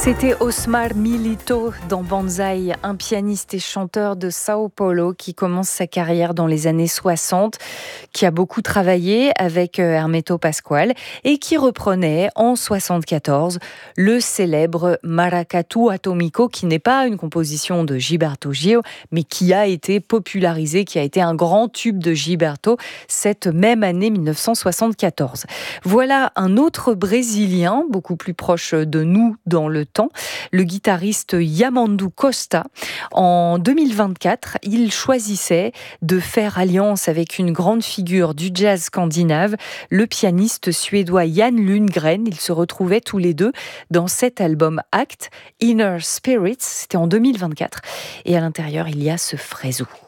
C'était Osmar Milito dans Banzai, un pianiste et chanteur de Sao Paulo qui commence sa carrière dans les années 60, qui a beaucoup travaillé avec Hermeto Pascoal et qui reprenait en 74 le célèbre Maracatu Atomico, qui n'est pas une composition de Gilberto Gil, mais qui a été popularisé, qui a été un grand tube de Gilberto cette même année 1974. Voilà un autre Brésilien, beaucoup plus proche de nous dans le temps, le guitariste Yamandu Costa. En 2024, il choisissait de faire alliance avec une grande figure du jazz scandinave, le pianiste suédois Jan Lundgren. Ils se retrouvaient tous les deux dans cet album Act, Inner Spirits. C'était en 2024. Et à l'intérieur, il y a ce Frezu.